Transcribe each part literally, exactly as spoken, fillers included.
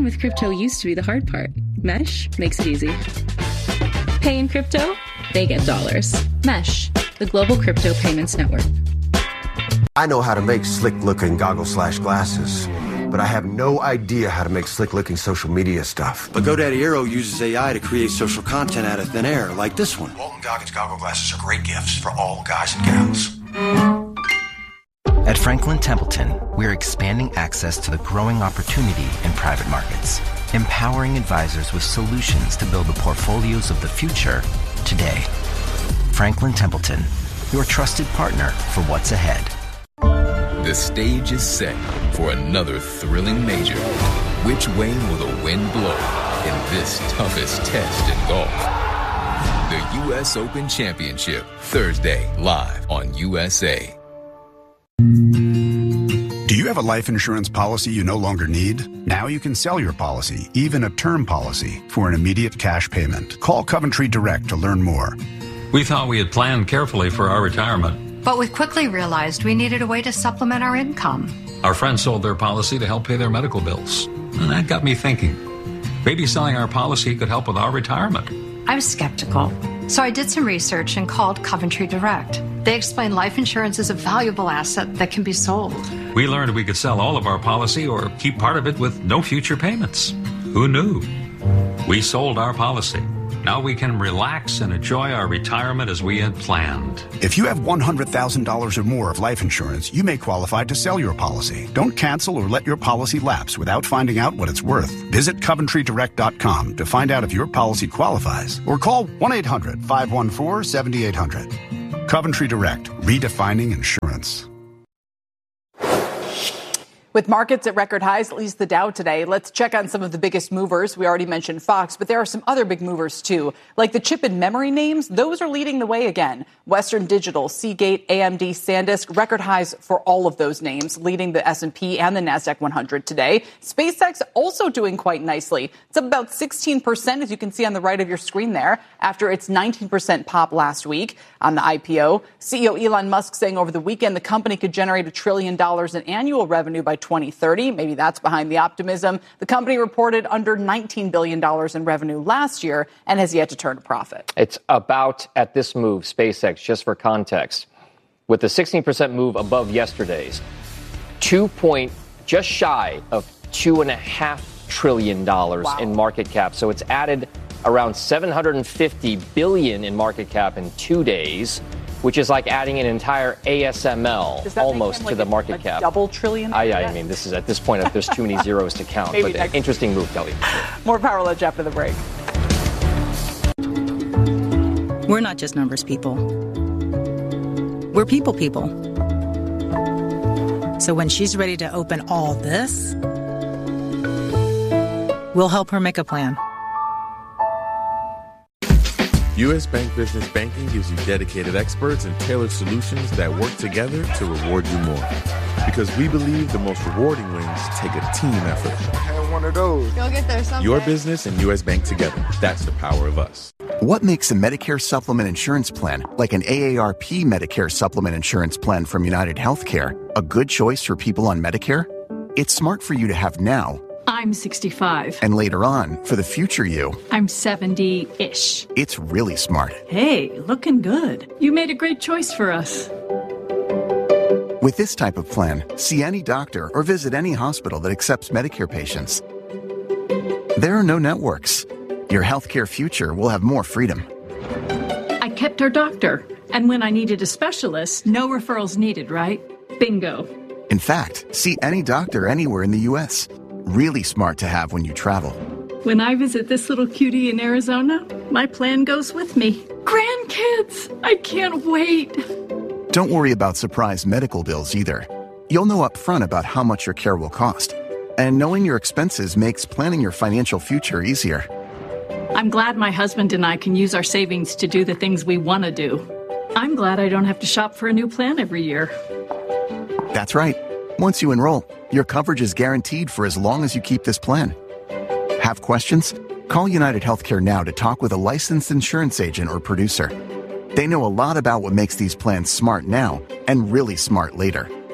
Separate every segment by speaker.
Speaker 1: with crypto used to be the hard part. Mesh makes it easy. Pay in crypto, they get dollars. Mesh, the global crypto payments network.
Speaker 2: I know how to make slick-looking goggles slash glasses, but I have no idea how to make slick-looking social media stuff.
Speaker 3: But GoDaddy Aero uses A I to create social content out of thin air, like this one.
Speaker 2: Walton Goggins goggle glasses are great gifts for all guys and gals.
Speaker 4: At Franklin Templeton, we're expanding access to the growing opportunity in private markets, empowering advisors with solutions to build the portfolios of the future today. Franklin Templeton, your trusted partner for what's ahead.
Speaker 5: The stage is set for another thrilling major. Which way will the wind blow in this toughest test in golf? The U S Open Championship, Thursday, live on U S A.
Speaker 6: Do you have a life insurance policy you no longer need? Now you can sell your policy, even a term policy, for an immediate cash payment. Call Coventry Direct to learn more.
Speaker 7: We thought we had planned carefully for our retirement.
Speaker 8: But we quickly realized we needed a way to supplement our income.
Speaker 7: Our friends sold their policy to help pay their medical bills. And that got me thinking. Maybe selling our policy could help with our retirement.
Speaker 8: I was skeptical. So I did some research and called Coventry Direct. They explained life insurance is a valuable asset that can be sold.
Speaker 7: We learned we could sell all of our policy or keep part of it with no future payments. Who knew? We sold our policy. Now we can relax and enjoy our retirement as we had planned.
Speaker 6: If you have one hundred thousand dollars or more of life insurance, you may qualify to sell your policy. Don't cancel or let your policy lapse without finding out what it's worth. Visit Coventry Direct dot com to find out if your policy qualifies, or call one eight hundred, five one four, seven eight zero zero. Coventry Direct, redefining insurance.
Speaker 9: With markets at record highs, at least the Dow today, let's check on some of the biggest movers. We already mentioned Fox, but there are some other big movers, too. Like the chip and memory names, those are leading the way again. Western Digital, Seagate, A M D, SanDisk, record highs for all of those names, leading the S and P and the NASDAQ one hundred today. SpaceX also doing quite nicely. It's up about sixteen percent, as you can see on the right of your screen there, after its nineteen percent pop last week on the I P O. C E O Elon Musk saying over the weekend the company could generate a trillion dollars in annual revenue by twenty thirty. Maybe that's behind the optimism. The company reported under nineteen billion dollars in revenue last year and has yet to turn a profit.
Speaker 10: It's about at this move, SpaceX, just for context, with the sixteen percent move above yesterday's, two point, just shy of two and a half trillion dollars wow. in market cap. So it's added around seven hundred fifty billion in market cap in two days. Which is like adding an entire A S M L almost
Speaker 9: like
Speaker 10: to the
Speaker 9: a,
Speaker 10: market
Speaker 9: a
Speaker 10: cap.
Speaker 9: Double trillion?
Speaker 10: I, I mean, this is at this point, there's too many zeros to count. But an interesting move, Kelly.
Speaker 9: More Power Lunch after the break.
Speaker 11: We're not just numbers people. We're people people. So when she's ready to open all this, we'll help her make a plan.
Speaker 12: U S. Bank Business Banking gives you dedicated experts and tailored solutions that work together to reward you more. Because we believe the most rewarding wins take a team effort.
Speaker 13: Had one of those. You'll get there someday.
Speaker 12: Your business and U S. Bank together. That's the power of us.
Speaker 14: What makes a Medicare supplement insurance plan, like an A A R P Medicare supplement insurance plan from United Healthcare, a good choice for people on Medicare? It's smart for you to have now.
Speaker 15: I'm sixty-five.
Speaker 14: And later on, for the future you.
Speaker 15: I'm seventy-ish.
Speaker 14: It's really smart.
Speaker 15: Hey, looking good. You made a great choice for us.
Speaker 14: With this type of plan, see any doctor or visit any hospital that accepts Medicare patients. There are no networks. Your healthcare future will have more freedom.
Speaker 15: I kept our doctor. And when I needed a specialist, no referrals needed, right? Bingo.
Speaker 14: In fact, see any doctor anywhere in the U S Really smart to have when you travel.
Speaker 15: When I visit this little cutie in Arizona, my plan goes with me. Grandkids! I can't wait!
Speaker 14: Don't worry about surprise medical bills either. You'll know up front about how much your care will cost. And knowing your expenses makes planning your financial future easier.
Speaker 15: I'm glad my husband and I can use our savings to do the things we want to do. I'm glad I don't have to shop for a new plan every year.
Speaker 14: That's right. Once you enroll, your coverage is guaranteed for as long as you keep this plan. Have questions? Call United Healthcare now to talk with a licensed insurance agent or producer. They know a lot about what makes these plans smart now and really smart later.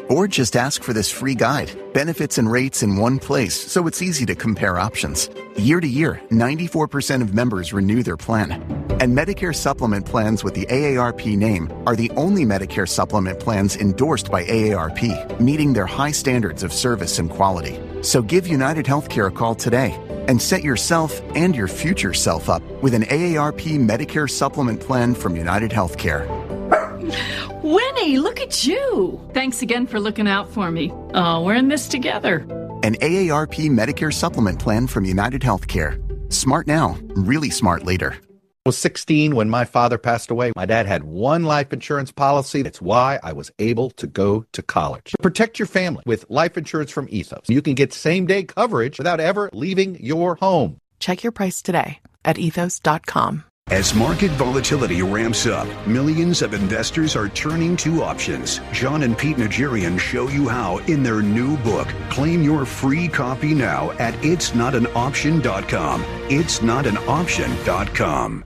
Speaker 14: Or just ask for this free guide, benefits and rates in one place, so it's easy to compare options. Year to year, ninety-four percent of members renew their plan. And Medicare supplement plans with the A A R P name are the only Medicare supplement plans endorsed by A A R P, meeting their high standards of service and quality. So give United Healthcare a call today and set yourself and your future self up with an A A R P Medicare supplement plan from United Healthcare.
Speaker 15: Winnie, look at you. Thanks again for looking out for me. Oh, we're in this together.
Speaker 14: An A A R P Medicare supplement plan from United Healthcare. Smart now, really smart later.
Speaker 16: I was sixteen when my father passed away. My dad had one life insurance policy. That's why I was able to go to college. Protect your family with life insurance from Ethos. You can get same-day coverage without ever leaving your home.
Speaker 17: Check your price today at ethos dot com.
Speaker 6: As market volatility ramps up, millions of investors are turning to options. John and Pete Najarian show you how in their new book. Claim your free copy now at its not an option dot com. it's not an option dot com.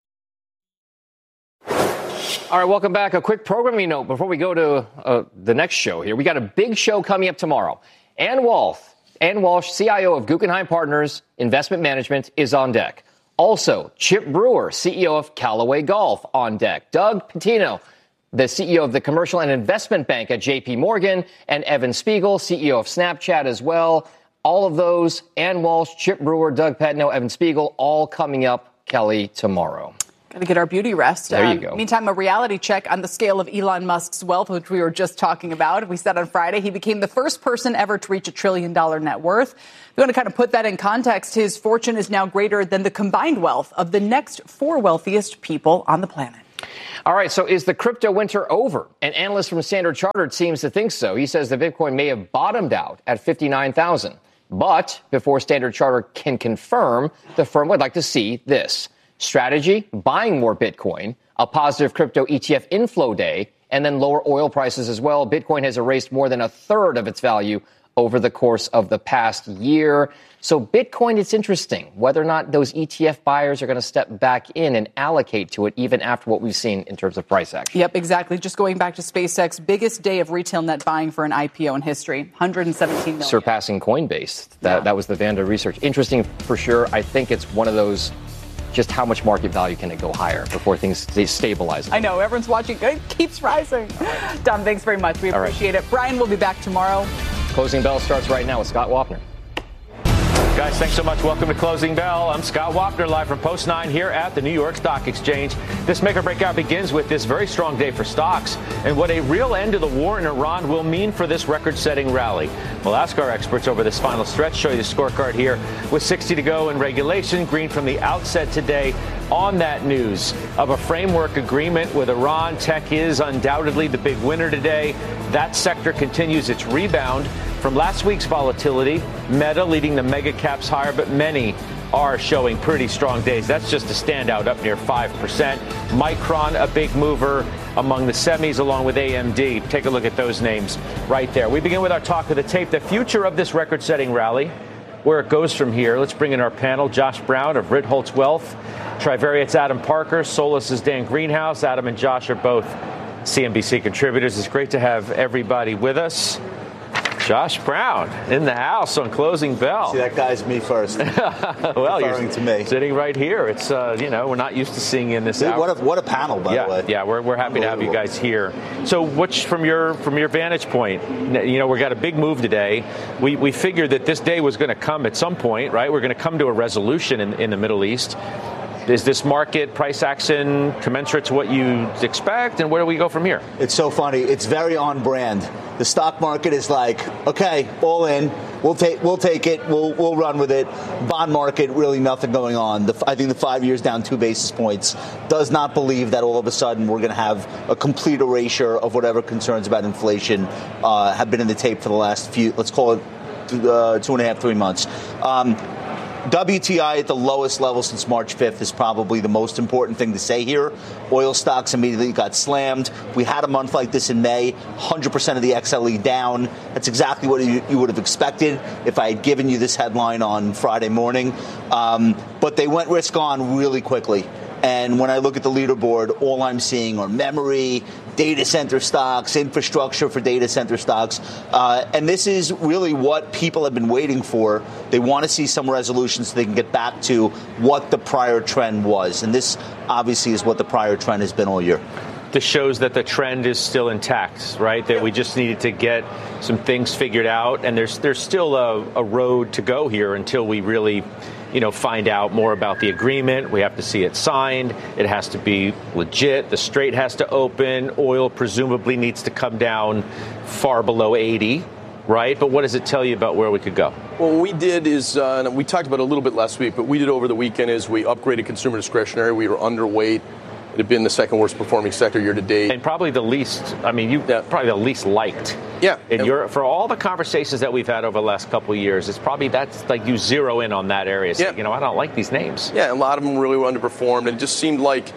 Speaker 10: All right, welcome back. A quick programming note before we go to uh, the next show here. We got a big show coming up tomorrow. Ann Walsh, Ann Walsh, C I O of Guggenheim Partners Investment Management, is on deck. Also, Chip Brewer, C E O of Callaway Golf, on deck. Doug Patino, the C E O of the Commercial and Investment Bank at J P Morgan, and Evan Spiegel, C E O of Snapchat as well. All of those, Ann Walsh, Chip Brewer, Doug Patino, Evan Spiegel, all coming up, Kelly, tomorrow.
Speaker 9: Got to get our beauty rest.
Speaker 10: There you
Speaker 9: um,
Speaker 10: go.
Speaker 9: Meantime, a reality check on the scale of Elon Musk's wealth, which we were just talking about. We said on Friday he became the first person ever to reach a trillion dollar net worth. We want to kind of put that in context. His fortune is now greater than the combined wealth of the next four wealthiest people on the planet.
Speaker 10: All right, so is the crypto winter over? An analyst from Standard Chartered seems to think so. He says the Bitcoin may have bottomed out at fifty-nine thousand. But before Standard Chartered can confirm, the firm would like to see this. Strategy, buying more Bitcoin, a positive crypto E T F inflow day, and then lower oil prices as well. Bitcoin has erased more than a third of its value over the course of the past year. So Bitcoin, it's interesting whether or not those E T F buyers are going to step back in and allocate to it even after what we've seen in terms of price action.
Speaker 9: Yep, exactly. Just going back to SpaceX, biggest day of retail net buying for an I P O in history, one hundred seventeen million.
Speaker 10: Surpassing Coinbase. That, yeah. that was the Vanda research. Interesting for sure. I think it's one of those, just how much market value can it go higher before things stabilize?
Speaker 9: I know. Everyone's watching. It keeps rising. Dom, thanks very much. We appreciate right. it. Brian will be back tomorrow.
Speaker 10: Closing Bell starts right now with Scott Wapner.
Speaker 18: Guys, thanks so much. Welcome to Closing Bell. I'm Scott Wapner, live from Post nine here at the New York Stock Exchange. This Make or Breakout begins with this very strong day for stocks and what a real end to the war in Iran will mean for this record-setting rally. We'll ask our experts over this final stretch, show you the scorecard here with sixty to go in regulation. Green from the outset today on that news of a framework agreement with Iran. Tech is undoubtedly the big winner today. That sector continues its rebound from last week's volatility. Meta leading the mega caps higher, but many are showing pretty strong days. That's just a standout, up near five percent. Micron, a big mover among the semis, along with A M D. Take a look at those names right there. We begin with our talk of the tape, the future of this record-setting rally, where it goes from here. Let's bring in our panel. Josh Brown of Ritholtz Wealth, Trivariate's Adam Parker, Solis's Dan Greenhouse. Adam and Josh are both C N B C contributors. It's great to have everybody with us. Josh Brown in the house on Closing Bell.
Speaker 19: See, that guy's me first.
Speaker 18: Well, you're
Speaker 19: to me.
Speaker 18: Sitting right here. It's, uh, you know, we're not used to seeing you in this
Speaker 19: Dude,
Speaker 18: hour.
Speaker 19: What a, what a panel, by
Speaker 18: yeah,
Speaker 19: the way.
Speaker 18: Yeah, we're, we're happy to have you guys here. So which, from your from your vantage point, you know, we got a big move today. We, we figured that this day was going to come at some point, right? We're going to come to a resolution in, in the Middle East. Is this market price action commensurate to what you expect? And where do we go from here?
Speaker 19: It's so funny. It's very on brand. The stock market is like, okay, all in. We'll take we'll take it. We'll we'll run with it. Bond market, really nothing going on. The, I think the five years down two basis points. Does not believe that all of a sudden we're going to have a complete erasure of whatever concerns about inflation uh, have been in the tape for the last few, let's call it uh, two and a half, three months. Um, W T I at the lowest level since March fifth is probably the most important thing to say here. Oil stocks immediately got slammed. We had a month like this in May, one hundred percent of the X L E down. That's exactly what you, you would have expected if I had given you this headline on Friday morning. Um, but they went risk on really quickly. And when I look at the leaderboard, all I'm seeing are memory, data center stocks, infrastructure for data center stocks. Uh, and this is really what people have been waiting for. They want to see some resolution so they can get back to what the prior trend was. And this obviously is what the prior trend has been all year.
Speaker 18: This shows that the trend is still intact, right? That we just needed to get some things figured out. And there's there's still a, a road to go here until we really, you know, find out more about the agreement. We have to see it signed. It has to be legit. The Strait has to open. Oil presumably needs to come down far below eighty, right? But what does it tell you about where we could go?
Speaker 20: Well, what we did is, uh, and we talked about it a little bit last week, but we did over the weekend is we upgraded consumer discretionary. We were underweight. It had been the second worst performing sector year to date.
Speaker 18: And probably the least, I mean, you yeah. probably the least liked.
Speaker 20: Yeah.
Speaker 18: In your, for all the conversations that we've had over the last couple of years, it's probably that's like you zero in on that area. So, yeah. You know, I don't like these names.
Speaker 20: Yeah, a lot of them really were underperformed. And it just seemed like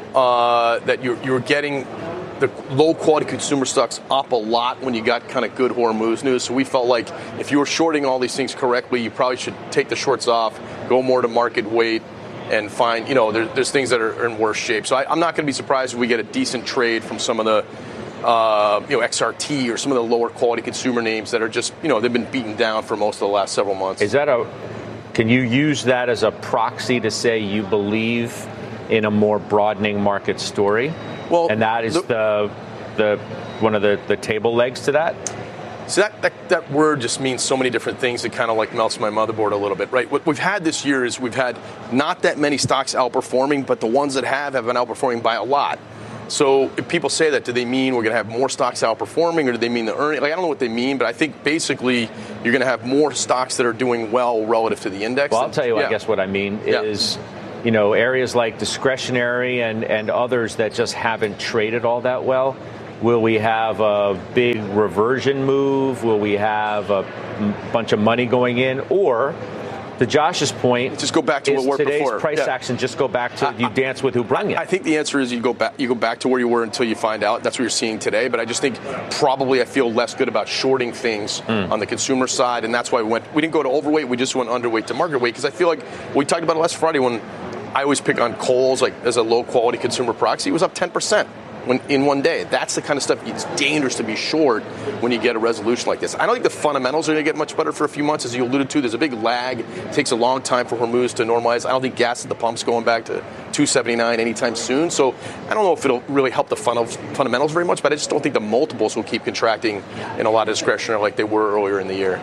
Speaker 20: uh, that you're, you're getting the low quality consumer stocks up a lot when you got kind of good Hormuz news. So we felt like if you were shorting all these things correctly, you probably should take the shorts off, go more to market weight, and find, you know, there, there's things that are in worse shape. So I, I'm not going to be surprised if we get a decent trade from some of the, uh, you know, X R T or some of the lower quality consumer names that are just, you know, they've been beaten down for most of the last several months.
Speaker 18: Is that a, can you use that as a proxy to say you believe in a more broadening market story?
Speaker 20: Well,
Speaker 18: and that is the, the, the one of the, the table legs to that?
Speaker 20: So that, that that word just means so many different things. It kind of like melts my motherboard a little bit, right? What we've had this year is we've had not that many stocks outperforming, but the ones that have have been outperforming by a lot. So if people say that, do they mean we're going to have more stocks outperforming, or do they mean the earning? Like, I don't know what they mean, but I think basically you're going to have more stocks that are doing well relative to the index.
Speaker 18: Well, I'll tell you, yeah. I guess what I mean is, yeah. you know, areas like discretionary and, and others that just haven't traded all that well. Will we have a big reversion move? Will we have a m- bunch of money going in? Or, to Josh's point,
Speaker 20: just go back to what worked
Speaker 18: today's
Speaker 20: before.
Speaker 18: price
Speaker 20: yeah.
Speaker 18: action just go back to
Speaker 20: I,
Speaker 18: you dance with who brung
Speaker 20: I,
Speaker 18: it?
Speaker 20: I think the answer is you go back you go back to where you were until you find out. That's what you're seeing today. But I just think probably I feel less good about shorting things mm. on the consumer side, and that's why we went. We didn't go to overweight. We just went underweight to market weight because I feel like we talked about it last Friday when I always pick on Kohl's like as a low quality consumer proxy. It was up ten percent. When, in one day. That's the kind of stuff it's dangerous to be short when you get a resolution like this. I don't think the fundamentals are going to get much better for a few months. As you alluded to, there's a big lag. It takes a long time for Hormuz to normalize. I don't think gas at the pump's going back to two seventy-nine anytime soon. So I don't know if it'll really help the fundamentals very much, but I just don't think the multiples will keep contracting in a lot of discretionary like they were earlier in the year.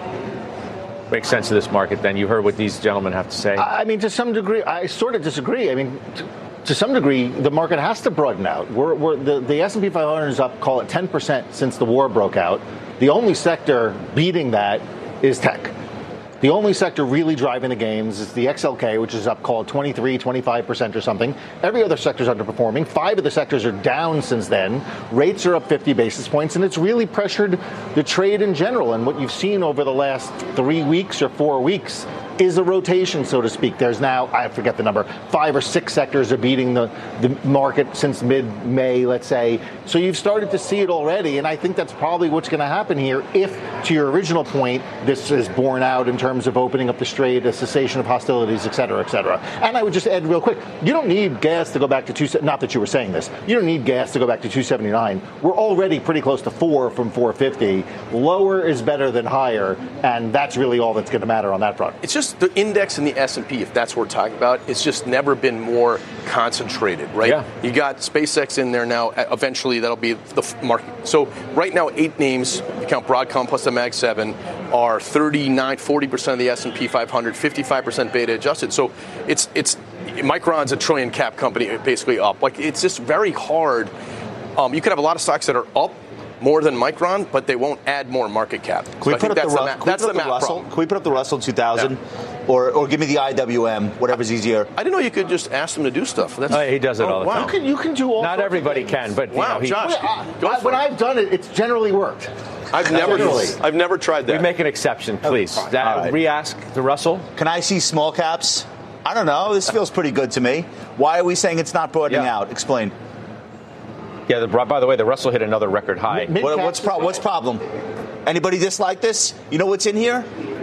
Speaker 18: Makes sense to this market, then. You heard what these gentlemen have to say.
Speaker 21: I mean, to some degree, I sort of disagree. I mean, to, to some degree, the market has to broaden out. We're, we're, the, the S and P five hundred is up, call it ten percent since the war broke out. The only sector beating that is tech. The only sector really driving the gains is the X L K, which is up, call it twenty-three, twenty-five percent or something. Every other sector is underperforming. Five of the sectors are down since then. Rates are up fifty basis points, and it's really pressured the trade in general. And what you've seen over the last three weeks or four weeks is a rotation, so to speak. There's now, I forget the number, five or six sectors are beating the, the market since mid-May, let's say. So you've started to see it already, and I think that's probably what's going to happen here if, to your original point, this is borne out in terms of opening up the strait, a cessation of hostilities, et cetera, et cetera. And I would just add real quick, you don't need gas to go back to two, not that you were saying this, you don't need gas to go back to two seventy-nine. We're already pretty close to four from four fifty. Lower is better than higher, and that's really all that's going to matter on that front.
Speaker 20: It's just the index and the S and P, if that's what we're talking about, it's just never been more concentrated, right?
Speaker 21: Yeah.
Speaker 20: You got SpaceX in there now. Eventually, that'll be the market. So right now, eight names, you count Broadcom plus the Mag seven, are thirty-nine, forty percent of the S and P five hundred, fifty-five percent beta adjusted. So it's it's Micron's a trillion cap company, basically up. Like, it's just very hard. Um, you could have a lot of stocks that are up more than Micron, but they won't add more market cap.
Speaker 19: Can
Speaker 20: so
Speaker 19: we
Speaker 20: I
Speaker 19: put
Speaker 20: think
Speaker 19: up
Speaker 20: that's
Speaker 19: the,
Speaker 20: the,
Speaker 19: Ru-
Speaker 20: ma- that's the,
Speaker 19: the
Speaker 20: math
Speaker 19: Russell?
Speaker 20: problem.
Speaker 19: Can we put up the Russell two thousand?
Speaker 20: Yeah.
Speaker 19: Or, or give me the I W M, whatever's easier.
Speaker 20: I didn't know you could just ask them to do stuff. That's,
Speaker 18: oh, he does it
Speaker 20: oh,
Speaker 18: all the
Speaker 20: wow.
Speaker 18: time.
Speaker 21: You can, you can do all
Speaker 18: Not everybody can, but
Speaker 20: wow,
Speaker 18: you know, he,
Speaker 20: Josh,
Speaker 21: I,
Speaker 20: go
Speaker 21: I,
Speaker 20: for
Speaker 21: when
Speaker 20: it.
Speaker 21: I've done it, it's generally worked.
Speaker 20: I've never,
Speaker 21: Generally.
Speaker 20: I've never tried that.
Speaker 18: We make an exception, please.
Speaker 19: Oh,
Speaker 18: that,
Speaker 19: right.
Speaker 18: Re-ask the Russell.
Speaker 19: Can I see small caps? I don't know. This feels pretty good to me. Why are we saying it's not broadening
Speaker 18: Yeah.
Speaker 19: out? Explain.
Speaker 18: Yeah. The, by the way, the Russell hit another record high.
Speaker 19: What, what's pro- what's problem? Anybody dislike this? You know what's in here?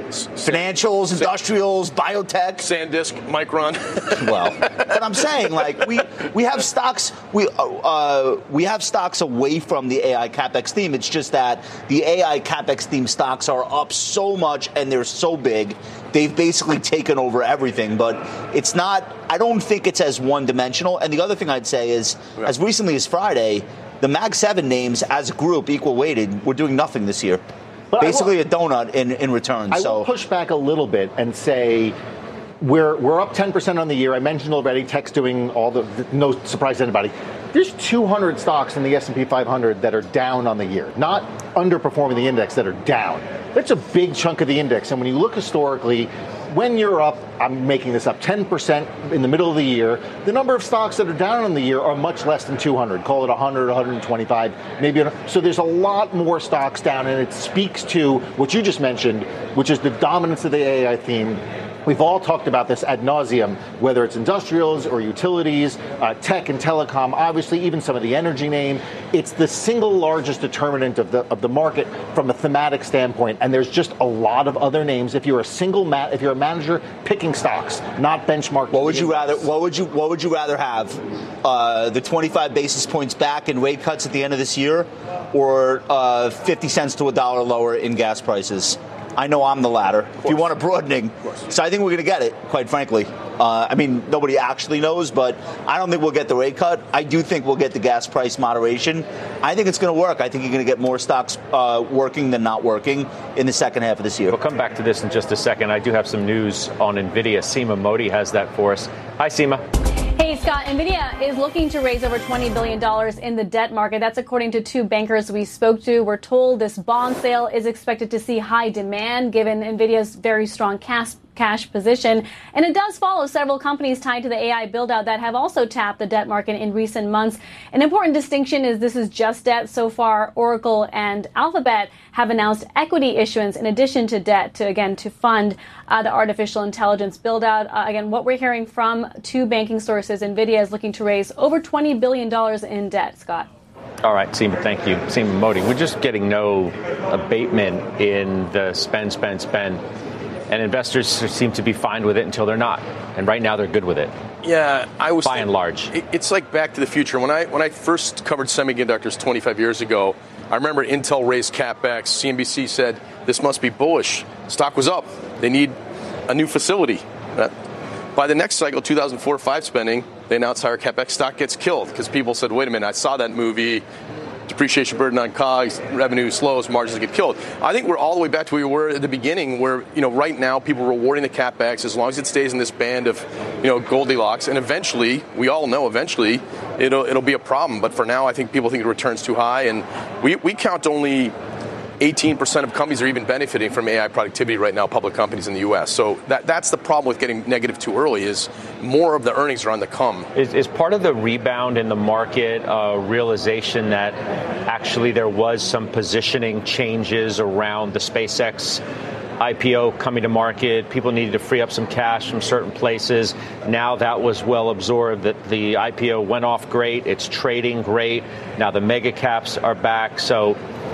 Speaker 19: financials, industrials, biotech,
Speaker 20: SanDisk, Micron.
Speaker 19: Well, but I'm saying, like, we we have stocks we uh, we have stocks away from the A I CapEx theme. It's just that the A I CapEx theme stocks are up so much and they're so big, they've basically taken over everything. But it's not. I don't think it's as one dimensional. And the other thing I'd say is, yeah. as recently as Friday, the Mag seven names as a group, equal weighted, were doing nothing this year. But basically will, a donut in, in return.
Speaker 21: I
Speaker 19: so.
Speaker 21: will push back a little bit and say we're we're up ten percent on the year. I mentioned already, tech's doing all the, no surprise to anybody. There's two hundred stocks in the S and P five hundred that are down on the year, not underperforming the index, that are down. That's a big chunk of the index. And when you look historically, when you're up, I'm making this up, ten percent in the middle of the year, the number of stocks that are down on the year are much less than two hundred. Call it one hundred, one hundred twenty-five, maybe. So there's a lot more stocks down, and it speaks to what you just mentioned, which is the dominance of the A I theme. We've all talked about this ad nauseum, whether it's industrials or utilities, uh, tech and telecom, obviously even some of the energy name. It's the single largest determinant of the of the market from a thematic standpoint, and there's just a lot of other names. If you're a single ma- if you're a manager picking stocks, not benchmark.
Speaker 19: What would you rather? What would you What would you rather have? Uh, the twenty-five basis points back in rate cuts at the end of this year, or uh, fifty cents to a dollar lower in gas prices? I know I'm the latter. If you want a broadening, so I think we're going to get it, quite frankly. Uh, I mean, nobody actually knows, but I don't think we'll get the rate cut. I do think we'll get the gas price moderation. I think it's going to work. I think you're going to get more stocks uh, working than not working in the second half of this year.
Speaker 18: We'll come back to this in just a second. I do have some news on NVIDIA. Seema Modi has that for us. Hi, Seema.
Speaker 1: Hey, Scott, NVIDIA is looking to raise over twenty billion dollars in the debt market. That's according to two bankers we spoke to. We're told this bond sale is expected to see high demand given NVIDIA's very strong cash cash position. And it does follow several companies tied to the A I build-out that have also tapped the debt market in recent months. An important distinction is this is just debt. So far, Oracle and Alphabet have announced equity issuance in addition to debt to, again, to fund uh, the artificial intelligence build-out. Uh, again, what we're hearing from two banking sources, NVIDIA is looking to raise over twenty billion dollars in debt, Scott.
Speaker 18: All right, Seema, thank you. Seema Modi, we're just getting no abatement in the spend, spend, spend. And investors seem to be fine with it until they're not. And right now they're good with it.
Speaker 20: Yeah, I was
Speaker 18: by
Speaker 20: thinking,
Speaker 18: and large.
Speaker 20: It, it's like Back to the Future. When I when I first covered semiconductors twenty-five years ago, I remember Intel raised CapEx. C N B C said this must be bullish. Stock was up. They need a new facility. Uh, by the next cycle, two thousand four five spending, they announced higher CapEx. Stock gets killed because people said, "Wait a minute, I saw that movie." Depreciation burden on COGS, revenue slows, margins get killed. I think we're all the way back to where we were at the beginning, where, you know, right now people are rewarding the CapEx as long as it stays in this band of, you know, Goldilocks. And eventually, we all know eventually it'll it'll be a problem. But for now, I think people think the return's too high. And we, we count only eighteen percent of companies are even benefiting from A I productivity right now, public companies in the U S. So that that's the problem with getting negative too early, is more of the earnings are on the come.
Speaker 18: Is, is part of the rebound in the market a realization that actually there was some positioning changes around the SpaceX I P O coming to market? People needed to free up some cash from certain places. Now that was well absorbed, that the I P O went off great. It's trading great. Now the mega caps are back. So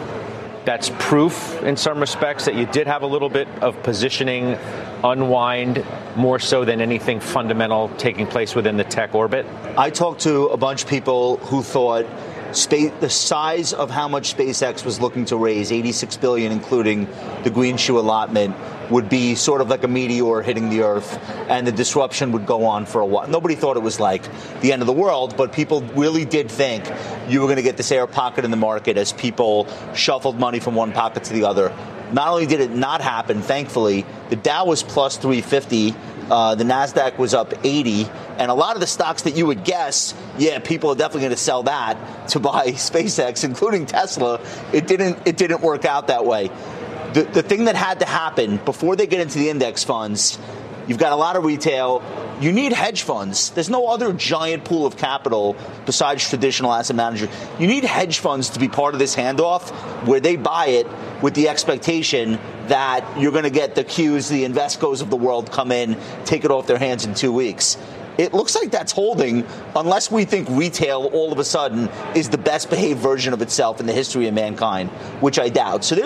Speaker 18: that's proof in some respects that you did have a little bit of positioning unwind, more so than anything fundamental taking place within the tech orbit?
Speaker 19: I talked to a bunch of people who thought space, the size of how much SpaceX was looking to raise, eighty-six billion dollars, including the green shoe allotment, would be sort of like a meteor hitting the Earth, and the disruption would go on for a while. Nobody thought it was like the end of the world, but people really did think you were going to get this air pocket in the market as people shuffled money from one pocket to the other. Not only did it not happen, thankfully, the Dow was plus three fifty, uh, the NASDAQ was up eighty, and a lot of the stocks that you would guess, yeah, people are definitely going to sell that to buy SpaceX, including Tesla, it didn't, it didn't work out that way. The, the thing that had to happen before they get into the index funds, you've got a lot of retail. You need hedge funds. There's no other giant pool of capital besides traditional asset managers. You need hedge funds to be part of this handoff where they buy it with the expectation that you're going to get the Qs, the Invescos of the world come in, take it off their hands in two weeks. It looks like that's holding unless we think retail all of a sudden is the best behaved version of itself in the history of mankind, which I doubt. So there's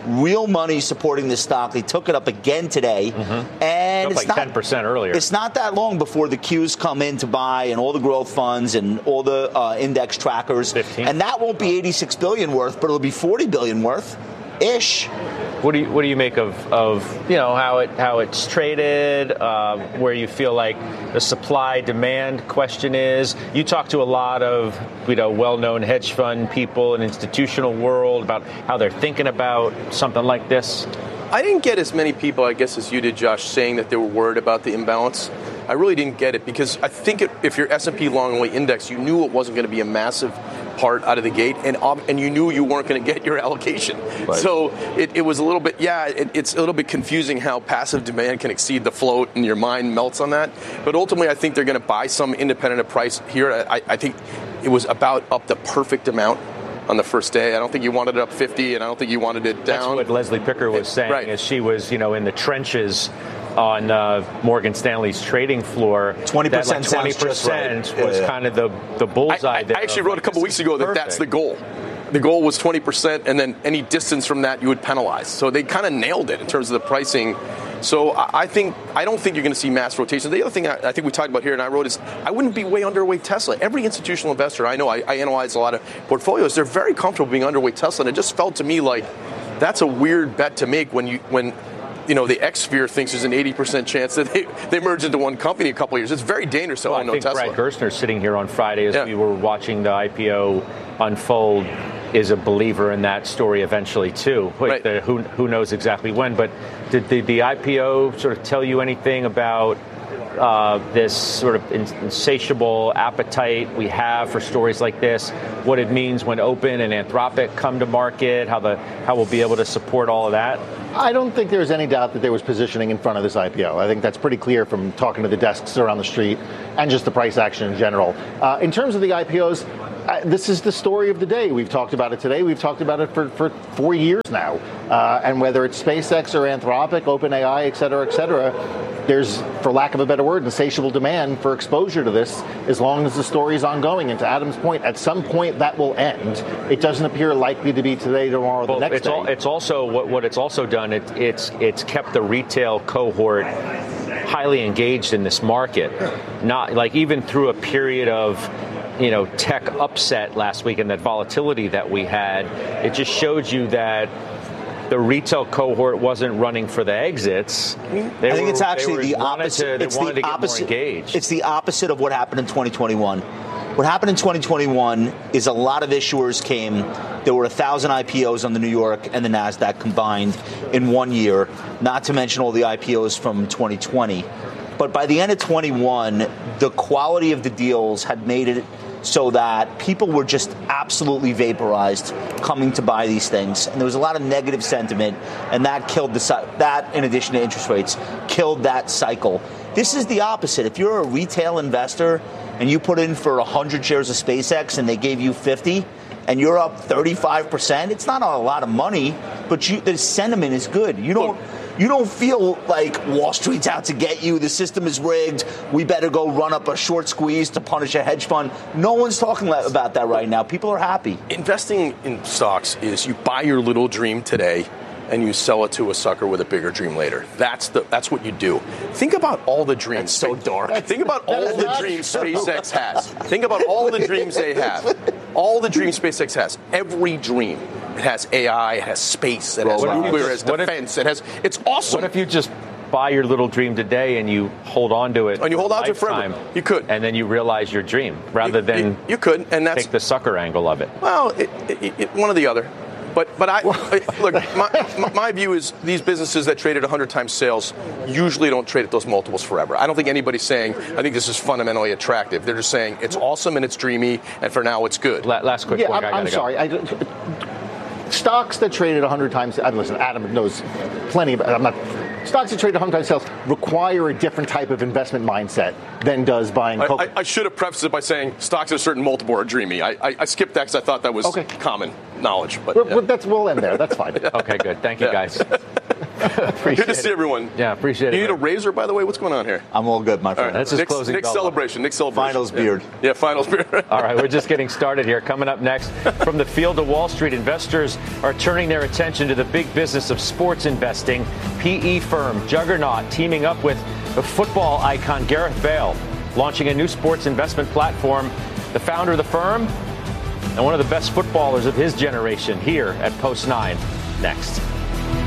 Speaker 19: real money supporting this stock. They took it up again today.
Speaker 18: Mm-hmm.
Speaker 19: And
Speaker 18: up
Speaker 19: it's
Speaker 18: like
Speaker 19: not,
Speaker 18: ten percent earlier.
Speaker 19: It's not that long before the Qs come in to buy and all the growth funds and all the uh, index trackers.
Speaker 18: fifteen
Speaker 19: And that won't be eighty-six billion dollars worth, but it'll be forty billion dollars worth. Ish.
Speaker 18: What do you what do you make of, of you know how it how it's traded? Uh, where you feel like the supply demand question is? You talk to a lot of you know well-known hedge fund people in institutional world about how they're thinking about something like this.
Speaker 20: I didn't get as many people, I guess, as you did, Josh, saying that they were worried about the imbalance. I really didn't get it because I think it, if you're S and P long only index, you knew it wasn't going to be a massive part out of the gate, and and you knew you weren't going to get your allocation. Right. So it, it was a little bit, yeah, it, it's a little bit confusing how passive demand can exceed the float, and your mind melts on that. But ultimately, I think they're going to buy some independent of price here. I, I think it was about up the perfect amount on the first day. I don't think you wanted it up fifty, and I don't think you wanted it down.
Speaker 18: That's what Leslie Picker was saying,
Speaker 20: right.
Speaker 18: as she was, you know, in the trenches on uh, Morgan Stanley's trading floor.
Speaker 19: twenty percent
Speaker 18: that like twenty percent
Speaker 19: right.
Speaker 18: was
Speaker 19: yeah, yeah.
Speaker 18: kind of the, the bullseye.
Speaker 20: I, I,
Speaker 18: there
Speaker 20: I actually
Speaker 18: of,
Speaker 20: wrote
Speaker 18: like,
Speaker 20: a couple weeks ago that
Speaker 18: perfect.
Speaker 20: that's the goal. The goal was twenty percent, and then any distance from that you would penalize. So they kind of nailed it in terms of the pricing. So I, I think I don't think you're going to see mass rotation. The other thing I, I think we talked about here, and I wrote, is I wouldn't be way underweight Tesla. Every institutional investor I know, I, I analyze a lot of portfolios. They're very comfortable being underweight Tesla, and it just felt to me like that's a weird bet to make when you when. You know, the X-Sphere thinks there's an eighty percent chance that they, they merge into one company in a couple of years. It's very dangerous to
Speaker 18: well,
Speaker 20: own no
Speaker 18: I think
Speaker 20: Tesla.
Speaker 18: Brad Gerstner sitting here on Friday as
Speaker 20: yeah.
Speaker 18: we were watching the I P O unfold is a believer in that story eventually, too. Wait,
Speaker 20: right.
Speaker 18: the, who, who knows exactly when. But did the, the I P O sort of tell you anything about uh, this sort of insatiable appetite we have for stories like this, what it means when Open and Anthropic come to market, how the how we'll be able to support all of that?
Speaker 21: I don't think there's any doubt that there was positioning in front of this I P O. I think that's pretty clear from talking to the desks around the street and just the price action in general. Uh, in terms of the I P Os, uh, this is the story of the day. We've talked about it today. We've talked about it for, for four years now. Uh, and whether it's SpaceX or Anthropic, OpenAI, et cetera, et cetera, there's, for lack of a better word, insatiable demand for exposure to this as long as the story is ongoing. And to Adam's point, at some point that will end. It doesn't appear likely to be today, tomorrow,
Speaker 18: well,
Speaker 21: the next
Speaker 18: it's
Speaker 21: day.
Speaker 18: All, it's also what, what it's also done. It, it's it's kept the retail cohort highly engaged in this market. Not like even through a period of, you know, tech upset last week and that volatility that we had, it just showed you that the retail cohort wasn't running for the exits. They
Speaker 19: I think
Speaker 18: were,
Speaker 19: it's actually
Speaker 18: were,
Speaker 19: the opposite.
Speaker 18: To, they
Speaker 19: it's
Speaker 18: wanted
Speaker 19: the
Speaker 18: to get
Speaker 19: opposite.
Speaker 18: more engaged.
Speaker 19: It's the opposite of what happened in twenty twenty-one. What happened in twenty twenty-one is a lot of issuers came. There were one thousand I P Os on the New York and the NASDAQ combined in one year, not to mention all the I P Os from twenty twenty. But by the end of twenty-one, the quality of the deals had made it so that people were just absolutely vaporized coming to buy these things. And there was a lot of negative sentiment, and that killed the that, in addition to interest rates, killed that cycle. This is the opposite. If you're a retail investor and you put in for one hundred shares of SpaceX and they gave you fifty, and you're up thirty-five percent, it's not a lot of money, but you, the sentiment is good. You don't you don't feel like Wall Street's out to get you, the system is rigged, we better go run up a short squeeze to punish a hedge fund. No one's talking about that right now. People are happy.
Speaker 20: Investing in stocks is you buy your little dream today and you sell it to a sucker with a bigger dream later. That's the that's what you do. Think about all the dreams. That's
Speaker 19: so dark.
Speaker 20: Think about all the dreams SpaceX has. Think about all the dreams they have. All the dreams SpaceX has. Every dream. It has A I, it has space, it has nuclear, it has defense, it has. It's awesome.
Speaker 18: What if you just buy your little dream today and you hold on to it?
Speaker 20: And you hold on to it
Speaker 18: lifetime,
Speaker 20: forever. You could.
Speaker 18: And then you realize your dream rather
Speaker 20: you,
Speaker 18: than
Speaker 20: you, you could, and that's
Speaker 18: take the sucker angle of it.
Speaker 20: Well, it, it, it, one or the other. But but I, I look. My, my view is these businesses that trade at one hundred times sales usually don't trade at those multiples forever. I don't think anybody's saying I think this is fundamentally attractive. They're just saying it's awesome and it's dreamy, and for now it's good.
Speaker 18: Last quick
Speaker 21: yeah,
Speaker 18: point.
Speaker 21: I'm,
Speaker 18: I
Speaker 21: I'm
Speaker 18: go.
Speaker 21: sorry. I, stocks that trade at one hundred times. Uh, listen, Adam knows plenty about. I'm not. Stocks that trade at one hundred times sales require a different type of investment mindset than does buying Coke.
Speaker 20: I, I, I should have prefaced it by saying stocks at a certain multiple are dreamy. I, I, I skipped that because I thought that was
Speaker 21: okay.
Speaker 20: common knowledge. But
Speaker 21: we're,
Speaker 20: yeah.
Speaker 21: we're, that's we'll end there. That's fine.
Speaker 18: Okay, good. Thank you,
Speaker 20: yeah.
Speaker 18: guys.
Speaker 20: Good to see everyone.
Speaker 18: Yeah, appreciate
Speaker 20: you
Speaker 18: it.
Speaker 20: You need a razor, by the way? What's going on here?
Speaker 19: I'm all good, my friend.
Speaker 20: Right.
Speaker 18: That's his
Speaker 20: Nick's,
Speaker 18: closing
Speaker 20: Nick's
Speaker 18: bell.
Speaker 20: celebration. Nick's celebration.
Speaker 19: Finals
Speaker 20: yeah.
Speaker 19: beard.
Speaker 20: Yeah, finals beard.
Speaker 18: All right, we're just getting started here. Coming up next, from the field to Wall Street, investors are turning their attention to the big business of sports investing. P E firm Juggernaut teaming up with the football icon Gareth Bale, launching a new sports investment platform. The founder of the firm and one of the best footballers of his generation here at Post nine. Next.